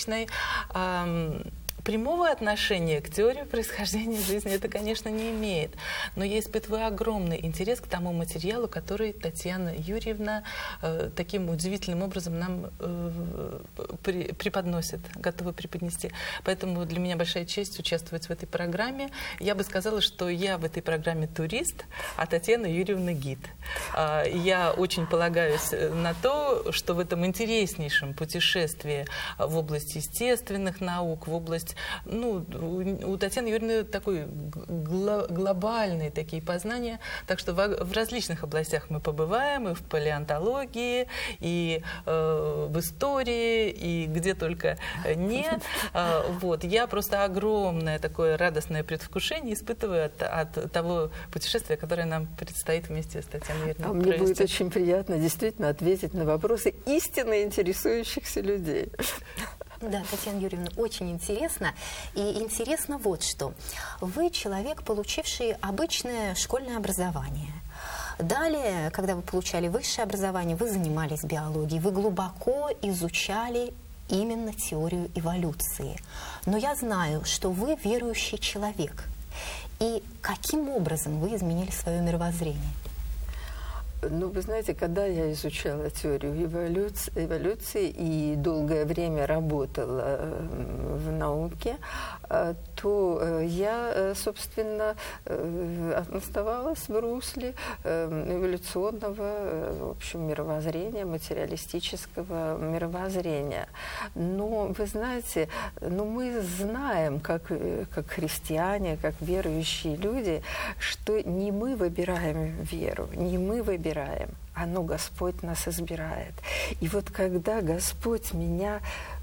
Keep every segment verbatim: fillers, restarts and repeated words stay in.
научной. Прямого отношения к теории происхождения жизни это, конечно, не имеет. Но я испытываю огромный интерес к тому материалу, который Татьяна Юрьевна э, таким удивительным образом нам э, при, преподносит, готова преподнести. Поэтому для меня большая честь участвовать в этой программе. Я бы сказала, что я в этой программе турист, а Татьяна Юрьевна гид. Э, я очень полагаюсь на то, что в этом интереснейшем путешествии в область естественных наук, в область Ну, у, у Татьяны Юрьевны такой гло, глобальные такие познания, так что в, в различных областях мы побываем, и в палеонтологии, и э, в истории, и где только нет. Э, вот. Я просто огромное такое радостное предвкушение испытываю от, от того путешествия, которое нам предстоит вместе с Татьяной Юрьевной А мне будет очень приятно действительно ответить на вопросы истинно интересующихся людей. Да, Татьяна Юрьевна, очень интересно. И интересно вот что. Вы человек, получивший обычное школьное образование. Далее, когда вы получали высшее образование, вы занимались биологией, вы глубоко изучали именно теорию эволюции. Но я знаю, что вы верующий человек. И каким образом вы изменили свое мировоззрение? Ну, вы знаете, когда я изучала теорию эволюции, эволюции и долгое время работала в науке, то я, собственно, оставалась в русле эволюционного, в общем, мировоззрения, материалистического мировоззрения. Но, вы знаете, ну, мы знаем, как, как христиане, как верующие люди, что не мы выбираем веру, не мы выбираем, оно Господь нас избирает. И вот когда Господь меня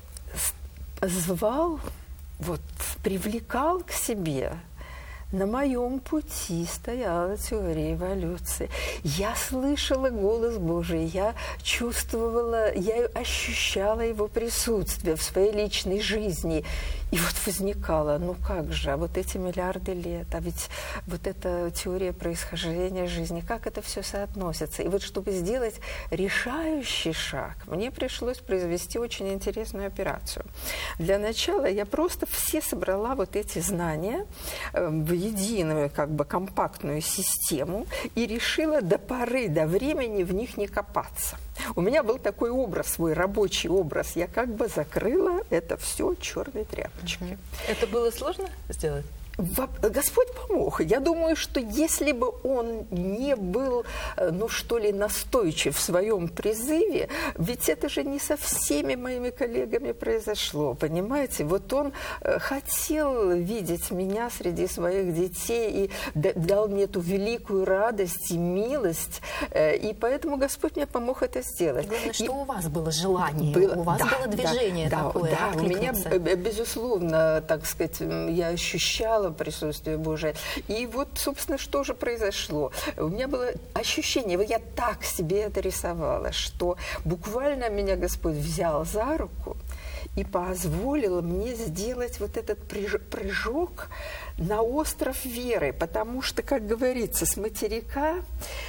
звал, вот, привлекал к себе, на моем пути стояла теория эволюции. Я слышала голос Божий, я чувствовала, я ощущала его присутствие в своей личной жизни. И вот возникало, ну как же, а вот эти миллиарды лет, а ведь вот эта теория происхождения жизни, как это все соотносится? И вот чтобы сделать решающий шаг, мне пришлось произвести очень интересную операцию. Для начала я просто все собрала вот эти знания в единую, как бы, компактную систему и решила до поры, до времени в них не копаться. У меня был такой образ, свой рабочий образ. Я как бы закрыла это все черной тряпочкой. Это было сложно сделать? Господь помог. Я думаю, что если бы он не был, ну что ли, настойчив в своем призыве, ведь это же не со всеми моими коллегами произошло, понимаете? Вот он хотел видеть меня среди своих детей и дал мне эту великую радость и милость, и поэтому Господь мне помог это сделать. Главное, что и у вас было желание, было, у вас да, было движение да, такое. Да, да, у меня, откликнуться. безусловно, так сказать, я ощущала присутствие Божие. И вот, собственно, что же произошло? У меня было ощущение, вот я так себе это рисовала, что буквально меня Господь взял за руку и позволил мне сделать вот этот прыжок на остров веры, потому что, как говорится, с материка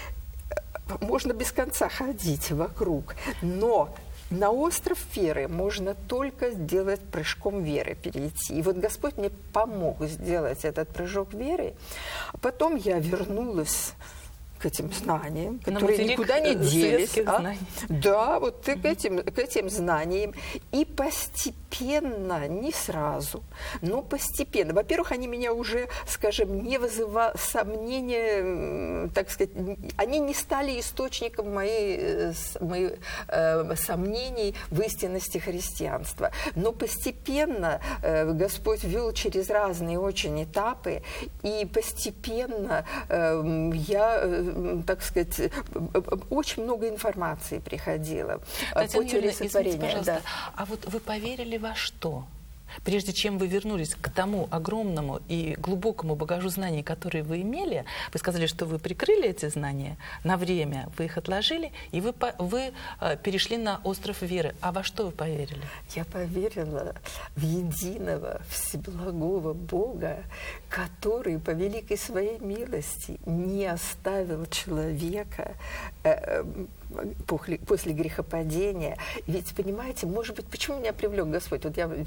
можно без конца ходить вокруг, но на остров веры можно только сделать прыжком веры, перейти. И вот Господь мне помог сделать этот прыжок веры. А потом я вернулась к этим знаниям, которые никуда не делись. А? Да, вот к этим, к этим знаниям. И постепенно, не сразу, но постепенно. Во-первых, они меня уже, скажем, не вызывали сомнения, так сказать, они не стали источником моей, моих э, сомнений в истинности христианства. Но постепенно э, Господь вел через разные очень этапы, и постепенно э, я, так сказать, очень много информации приходило. Татьяна Юрьевна, извините, пожалуйста, да. А вот вы поверили во что? Прежде чем вы вернулись к тому огромному и глубокому багажу знаний, которые вы имели, вы сказали, что вы прикрыли эти знания на время, вы их отложили, и вы, вы перешли на остров веры. А во что вы поверили? Я поверила в единого, всеблагого Бога, который по великой своей милости не оставил человека э, после грехопадения. Ведь, понимаете, может быть, почему меня привлек Господь? Вот я